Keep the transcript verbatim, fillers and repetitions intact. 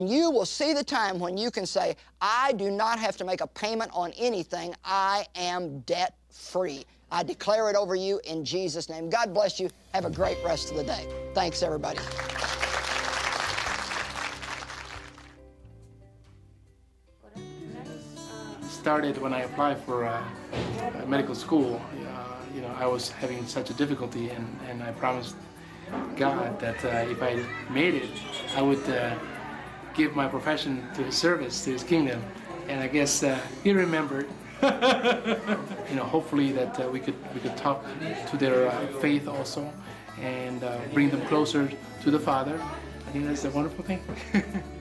You will see the time when you can say, I do not have to make a payment on anything. I am debt-free. I declare it over you in Jesus' name. God bless you. Have a great rest of the day. Thanks, everybody. Started when I applied for uh, medical school. Uh, you know, I was having such a difficulty, and, and I promised God that uh, if I made it, I would uh, give my profession to His service, to His kingdom. And I guess uh, He remembered. You know, hopefully that uh, we could we could talk to their uh, faith also, and uh, bring them closer to the Father. I think that's a wonderful thing.